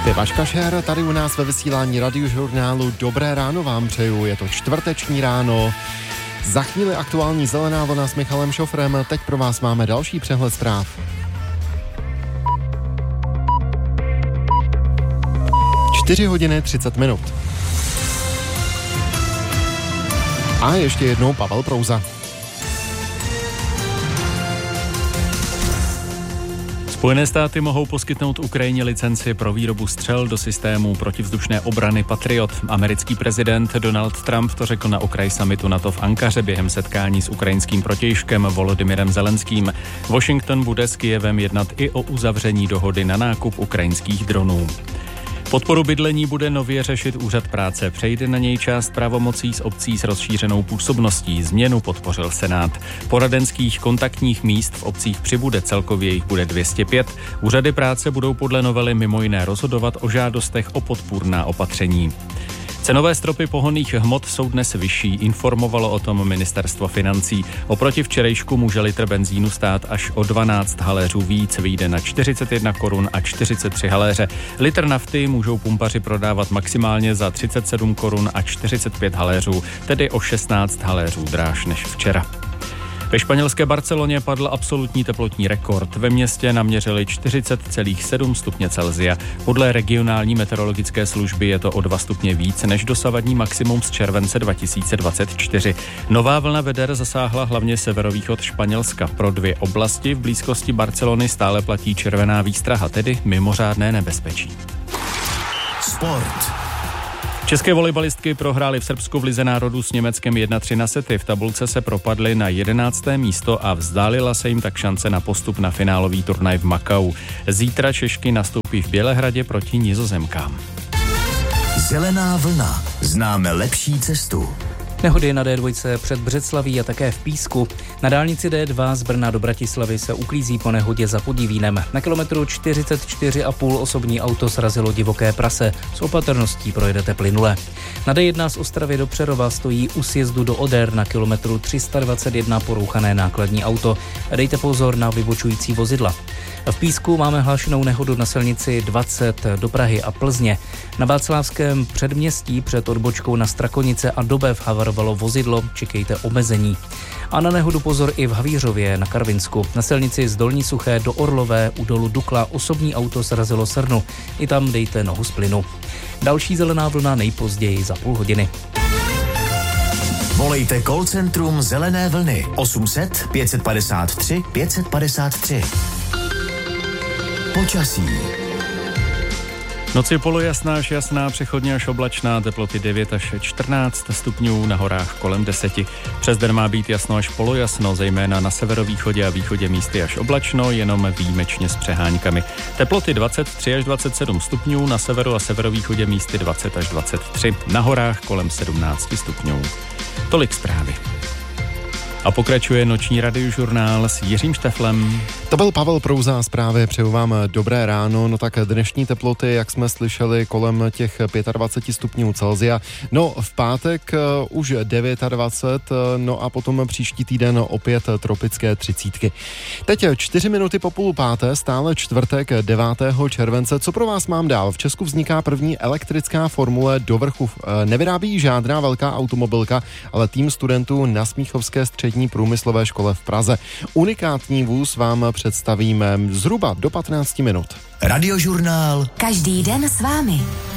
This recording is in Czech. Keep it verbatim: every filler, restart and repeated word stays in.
Zpěvačka Cher tady u nás ve vysílání Radiožurnálu. Dobré ráno vám přeju, je to čtvrteční ráno. Za chvíli aktuální zelená vlna s Michalem Šofrem. Teď pro vás máme další přehled zpráv. čtyři hodiny třicet minut. A ještě jednou Pavel Prouza. Spojené státy mohou poskytnout Ukrajině licenci pro výrobu střel do systému protivzdušné obrany Patriot. Americký prezident Donald Trump to řekl na okraji summitu NATO v Ankaře během setkání s ukrajinským protějškem Volodymyrem Zelenským. Washington bude s Kyjevem jednat i o uzavření dohody na nákup ukrajinských dronů. Podporu bydlení bude nově řešit Úřad práce. Přejde na něj část pravomocí z obcí s rozšířenou působností. Změnu podpořil Senát. Poradenských kontaktních míst v obcích přibude, celkově jich bude dvě stě pět. Úřady práce budou podle novely mimo jiné rozhodovat o žádostech o podpůrná opatření. Cenové stropy pohonných hmot jsou dnes vyšší, informovalo o tom ministerstvo financí. Oproti včerejšku může litr benzínu stát až o dvanáct haléřů víc, vyjde na čtyřicet jedna korun a čtyřicet tři haléře. Litr nafty můžou pumpaři prodávat maximálně za třicet sedm korun a čtyřicet pět haléřů, tedy o šestnáct haléřů dráž než včera. Ve španělské Barceloně padl absolutní teplotní rekord. Ve městě naměřili čtyřicet celá sedm stupně Celsia. Podle regionální meteorologické služby je to o dva stupně víc než dosavadní maximum z července dva tisíce dvacet čtyři. Nová vlna veder zasáhla hlavně severovýchod Španělska. Pro dvě oblasti v blízkosti Barcelony stále platí červená výstraha, tedy mimořádné nebezpečí. Sport. České volejbalistky prohrály v Srbsku v lize národů s Německem jedna tři na sety. V tabulce se propadly na jedenácté místo a vzdálila se jim tak šance na postup na finálový turnaj v Makau. Zítra Češky nastoupí v Bělehradě proti Nizozemkám. Zelená vlna. Známe lepší cestu. Nehody na dé dva před Břeclaví a také v Písku. Na dálnici dé dva z Brna do Bratislavy se uklízí po nehodě za Podivínem. Na kilometru čtyřicet čtyři a půl osobní auto srazilo divoké prase. S opatrností projedete plynule. Na dé jedna z Ostravy do Přerova stojí u sjezdu do Oder na kilometru tři sta dvacet jedna porouchané nákladní auto. Dejte pozor na vybočující vozidla. V Písku máme hlášenou nehodu na silnici dvacet do Prahy a Plzně. Na Václavském předměstí před odbočkou na Strakonice a Dobev havarovalo vozidlo, čekejte omezení. A na nehodu pozor i v Havířově na Karvinsku. Na silnici z Dolní Suché do Orlové u dolu Dukla osobní auto srazilo srnu. I tam dejte nohu z plynu. Další zelená vlna nejpozději za půl hodiny. Volejte call centrum Zelené vlny osm set pět padesát tři pět padesát tři. Počasí. Noc je polojasná až jasná, přechodně až oblačná, teploty devět až čtrnáct stupňů, na horách kolem deseti. Přes den má být jasno až polojasno, zejména na severovýchodě a východě místy až oblačno, jenom výjimečně s přeháňkami. Teploty dvacet tři až dvacet sedm stupňů, na severu a severovýchodě místy dvacet až dvacet tři, na horách kolem sedmnáct stupňů. Tolik zprávy. A pokračuje noční radiožurnál s Jiřím Šteflem. To byl Pavel Prouza, zprávy, přeju vám dobré ráno. No tak dnešní teploty, jak jsme slyšeli, kolem těch dvacet pět stupňů Celsia. No v pátek uh, už dvacet devět, uh, no a potom příští týden opět tropické třicítky. Teď čtyři minuty po půl páté, stále čtvrtek devátého července. Co pro vás mám dál? V Česku vzniká první elektrická formule do vrchu. Uh, nevyrábí žádná velká automobilka, ale tým studentů na Smíchovské střední průmyslové škole v Praze. Unikátní vůz vám představíme zhruba do patnáct minut. Radiožurnál. Každý den s vámi.